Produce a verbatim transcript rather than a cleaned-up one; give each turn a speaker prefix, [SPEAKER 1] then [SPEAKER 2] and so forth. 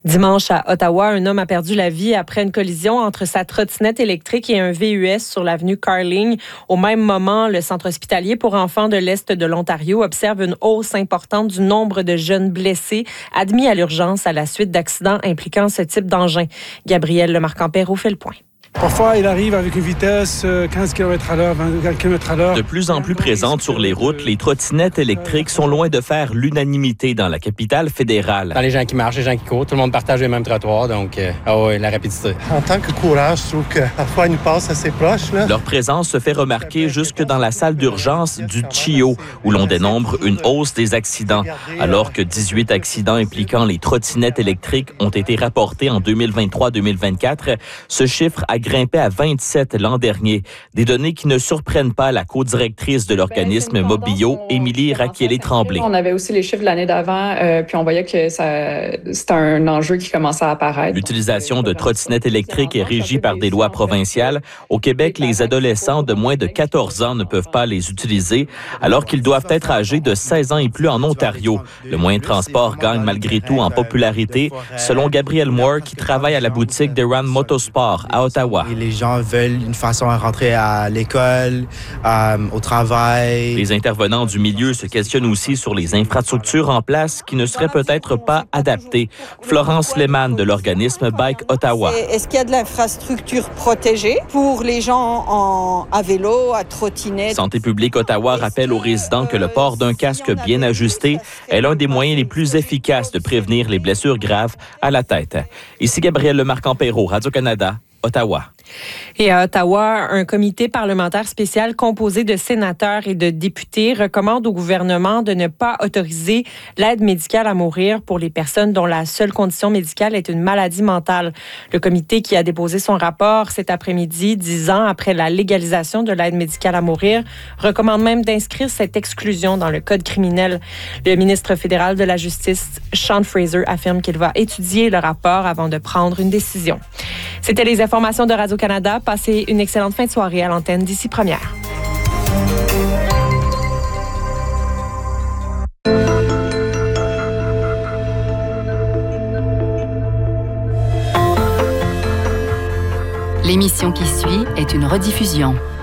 [SPEAKER 1] Dimanche à Ottawa, un homme a perdu la vie après une collision entre sa trottinette électrique et un V U S sur l'avenue Carling. Au même moment, le centre hospitalier pour enfants de l'Est de l'Ontario observe une hausse importante du nombre de jeunes blessés admis à l'urgence à la suite d'accidents impliquant ce type d'engin. Gabriel Lemarque-Ampero fait le point.
[SPEAKER 2] Parfois, il arrive avec une vitesse quinze kilomètres à l'heure, vingt kilomètres à l'heure.
[SPEAKER 3] De plus en plus présentes sur les routes, les trottinettes électriques sont loin de faire l'unanimité dans la capitale fédérale.
[SPEAKER 4] Dans les gens qui marchent, les gens qui courent, tout le monde partage les mêmes trottoirs, donc euh, oh ouais, la rapidité.
[SPEAKER 5] En tant que coureur, je trouve que parfois ils nous passent assez proche. Là.
[SPEAKER 3] Leur présence se fait remarquer jusque dans la salle d'urgence du C I O, où l'on dénombre une hausse des accidents. Alors que dix-huit accidents impliquant les trottinettes électriques ont été rapportés en deux mille vingt-trois deux mille vingt-quatre, ce chiffre a grimpé à vingt-sept l'an dernier. Des données qui ne surprennent pas la co-directrice de l'organisme ben, Mobio, Émilie Raquielé-Tremblay.
[SPEAKER 6] On avait aussi les chiffres de l'année d'avant, euh, puis on voyait que ça, c'était un enjeu qui commençait à apparaître.
[SPEAKER 3] L'utilisation de trottinettes électriques est régie par des lois provinciales. Au Québec, les adolescents de moins de quatorze ans ne peuvent pas les utiliser, alors qu'ils doivent être âgés de seize ans et plus en Ontario. Le moyen de transport gagne malgré tout en popularité, selon Gabriel Moore, qui travaille à la boutique d'Eran Motorsport à Ottawa.
[SPEAKER 7] Et les gens veulent une façon à rentrer à l'école, euh, au travail.
[SPEAKER 3] Les intervenants du milieu se questionnent aussi sur les infrastructures en place qui ne seraient peut-être pas adaptées. Florence Lehmann de l'organisme Bike Ottawa.
[SPEAKER 8] Est-ce qu'il y a de l'infrastructure protégée pour les gens en, à vélo, à trottinette?
[SPEAKER 3] Santé publique Ottawa rappelle aux résidents que le port d'un casque bien ajusté est l'un des moyens les plus efficaces de prévenir les blessures graves à la tête. Ici Gabriel Lemarque-Ampero, Radio-Canada, Ottawa.
[SPEAKER 1] Et à Ottawa, un comité parlementaire spécial composé de sénateurs et de députés recommande au gouvernement de ne pas autoriser l'aide médicale à mourir pour les personnes dont la seule condition médicale est une maladie mentale. Le comité qui a déposé son rapport cet après-midi, dix ans après la légalisation de l'aide médicale à mourir, recommande même d'inscrire cette exclusion dans le code criminel. Le ministre fédéral de la Justice, Sean Fraser, affirme qu'il va étudier le rapport avant de prendre une décision. C'était les informations de Radio-Canada. Passez une excellente fin de soirée à l'antenne d'Ici Première.
[SPEAKER 9] L'émission qui suit est une rediffusion.